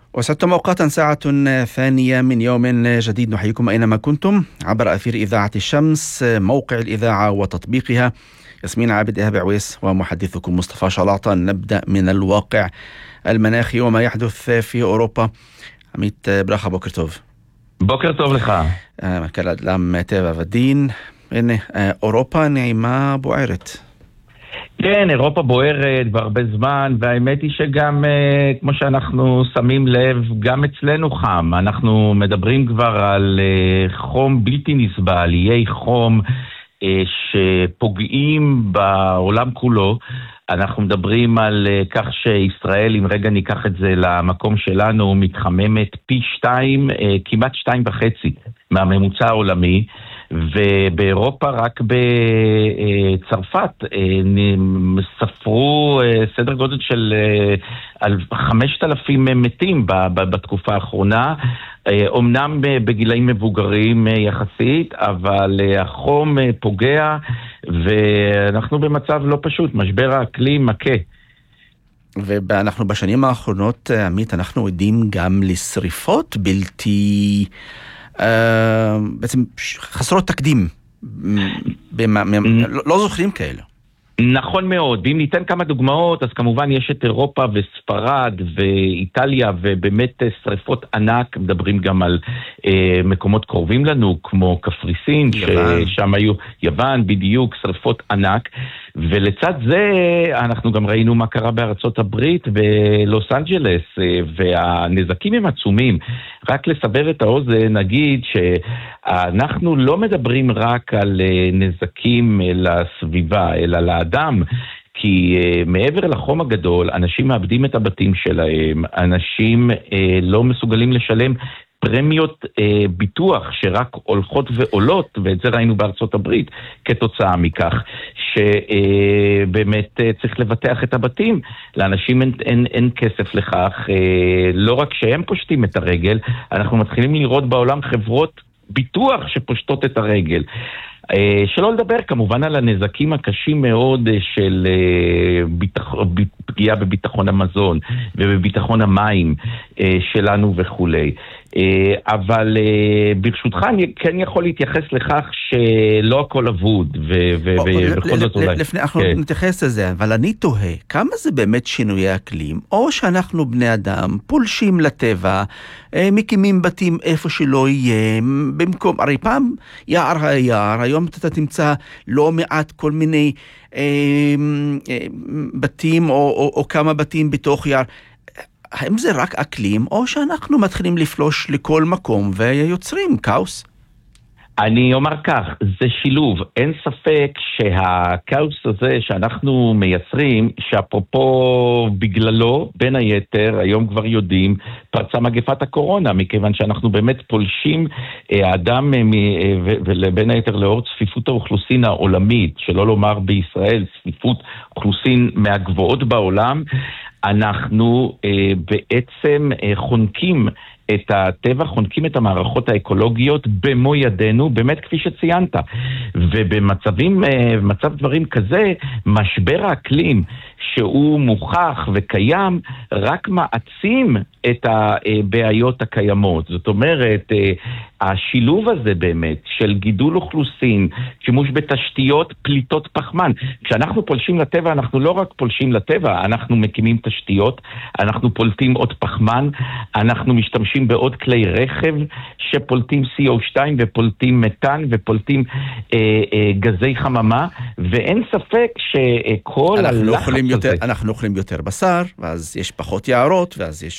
وسعدتم أوقاتا ساعة ثانية من يوم جديد، نحييكم أينما كنتم عبر أثير إذاعة الشمس، موقع الإذاعة وتطبيقها. ياسمين عابد، إيهاب عويس ومحدثكم مصطفى شلاطة. نبدأ من الواقع المناخي وما يحدث في أوروبا. عميد براخة، بوكر טוב. בוקר טוב לך. מנכ"ל אדל"ם טבע ודין. הנה, אירופה נעימה בוערת. כן, אירופה בוערת בהרבה זמן, והאמת היא שגם, כמו שאנחנו שמים לב, גם אצלנו חם. אנחנו מדברים כבר על חום בלתי נסבל, איי חום שפוגעים בעולם כולו. אנחנו מדברים על כך שישראל, אם רגע ניקח את זה למקום שלנו, מתחממת פי 2, כמעט 2.5 מהממוצע העולמי, ובאירופה רק בצרפת ספרו סדר גודל של 5,000 מתים בתקופה האחרונה, אומנם בגילאים מבוגרים יחסית, אבל החום פוגע ואנחנו במצב לא פשוט, משבר האקלים מכה. ואנחנו בשנים האחרונות, עמית, אנחנו עדים גם לשריפות בלתי בעצם חסרות תקדים, לא זוכרים כאלה. נכון מאוד, ואם ניתן כמה דוגמאות, אז כמובן יש את אירופה וספרד ואיטליה, ובאמת שריפות ענק. מדברים גם על מקומות קרובים לנו, כמו קפריסין, ששם היו יוון, בדיוק, שריפות ענק. ולצד זה אנחנו גם ראינו מה קרה בארצות הברית בלוס אנג'לס, והנזקים הם עצומים. רק לסבר את האוזן, נגיד שאנחנו לא מדברים רק על נזקים לסביבה, אלא לאדם, כי מעבר לחום הגדול, אנשים מאבדים את הבתים שלהם, אנשים לא מסוגלים לשלם פרמיות ביטוח שרק הולכות ועולות, ואת זה ראינו בארצות הברית כתוצאה מכך, שבאמת צריך לבטח את הבתים. לאנשים אין כסף לכך, לא רק שהם פושטים את הרגל, אנחנו מתחילים לראות בעולם חברות ביטוח שפושטות את הרגל. שלא לדבר כמובן על הנזקים הקשים מאוד של פגיעה בביטחון המזון ובביטחון המים שלנו וכולי. אבל ברשותך אני כן יכול להתייחס לכך שלא הכל אבוד, ובכל זאת אולי. לפני אנחנו נתייחס לזה, אבל אני תוהה, כמה זה באמת שינויי אקלים, או שאנחנו בני אדם פולשים לטבע, מקימים בתים איפה שלא יהיה, במקום, הרי פעם יער היער, היום אתה תמצא לא מעט כל מיני בתים או כמה בתים בתוך יער. האם זה רק אקלים, או שאנחנו מתחילים לפלוש לכל מקום ויוצרים כאוס? אני אומר כך, זה שילוב. אין ספק שהכאוס הזה שאנחנו מייצרים, שאפרופו בגללו, בין היתר, היום כבר יודעים, פרצה מגפת הקורונה, מכיוון שאנחנו באמת פולשים האדם, ובין היתר לאור צפיפות האוכלוסין העולמית, שלא לומר בישראל, צפיפות אוכלוסין מהגבוהות בעולם, אנחנו בעצם חונקים את הטבע, חונקים את המערכות האקולוגיות במו ידינו, באמת כפי שציינת. ובמצב דברים כזה, משבר האקלים שהוא מוכח וקיים, רק מעצים את הבעיות הקיימות. זאת אומרת, השילוב הזה באמת של גידול אוכלוסין, שימוש בתשתיות, פליטות פחמן. כשאנחנו פולשים לטבע, אנחנו לא רק פולשים לטבע, אנחנו מקימים תשתיות, אנחנו פולטים עוד פחמן, אנחנו משתמשים בעוד כלי רכב שפולטים CO2 ופולטים מתאן ופולטים גזי חממה, ואין ספק שכל הלחץ הזה... אנחנו אוכלים יותר בשר, ואז יש פחות יערות, ואז יש